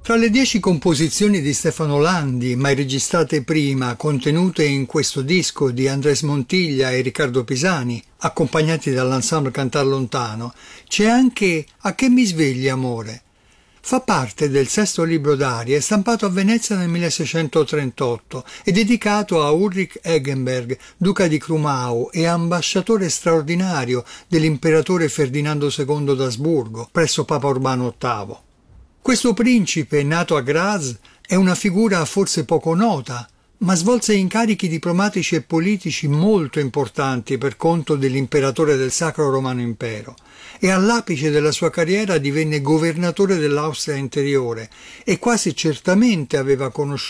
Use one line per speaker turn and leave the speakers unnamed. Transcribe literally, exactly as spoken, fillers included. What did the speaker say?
Tra le dieci composizioni di Stefano Landi, mai registrate prima, contenute in questo disco di Andrés Montilla e Riccardo Pisani, accompagnati dall'ensemble Cantar Lontano, c'è anche A che mi svegli amore. Fa parte del sesto libro d'arie stampato a Venezia nel milleseicentotrentotto e dedicato a Ulrich Eggenberg, duca di Crumau e ambasciatore straordinario dell'imperatore Ferdinando secondo d'Asburgo presso Papa Urbano ottavo. Questo principe, nato a Graz, è una figura forse poco nota, ma svolse incarichi diplomatici e politici molto importanti per conto dell'imperatore del Sacro Romano Impero e all'apice della sua carriera divenne governatore dell'Austria Interiore e quasi certamente aveva conosciuto